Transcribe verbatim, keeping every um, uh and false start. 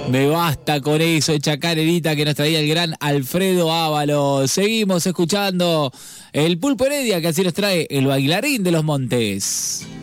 Me basta con eso, chacarerita que nos traía el gran Alfredo Ábalos. Seguimos escuchando el Pulpo Heredia, que así nos trae el bailarín de los montes.